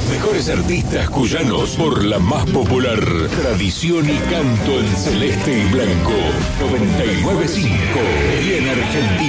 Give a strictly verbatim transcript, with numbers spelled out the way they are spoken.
Los mejores artistas cuyanos por la más popular. Tradición y canto en celeste y blanco. noventa y nueve punto cinco. Bien Argentina.